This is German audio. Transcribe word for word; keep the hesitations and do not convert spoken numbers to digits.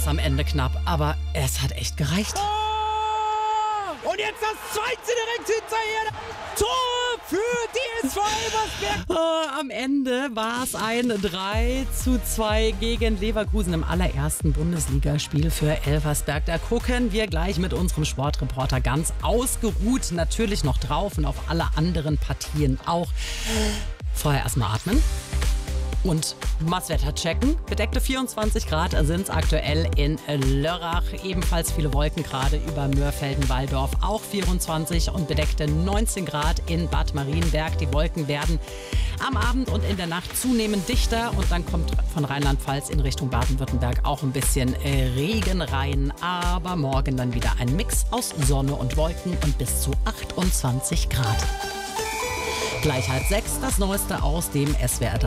Am Ende knapp, aber es hat echt gereicht. Oh! Und jetzt das zweite direkt hinterher. Tor für D S V Elversberg. Oh, am Ende war es ein drei zu zwei gegen Leverkusen im allerersten Bundesligaspiel für Elversberg. Da gucken wir gleich mit unserem Sportreporter ganz ausgeruht natürlich noch drauf und auf alle anderen Partien auch. Vorher erstmal atmen. Und mal das Wetter checken. Bedeckte vierundzwanzig Grad sind es aktuell in Lörrach. Ebenfalls viele Wolken gerade über Mörfelden-Walldorf. Auch vierundzwanzig und bedeckte neunzehn Grad in Bad Marienberg. Die Wolken werden am Abend und in der Nacht zunehmend dichter. Und dann kommt von Rheinland-Pfalz in Richtung Baden-Württemberg auch ein bisschen Regen rein. Aber morgen dann wieder ein Mix aus Sonne und Wolken und bis zu achtundzwanzig Grad. Gleich halb sechs, das Neueste aus dem S W R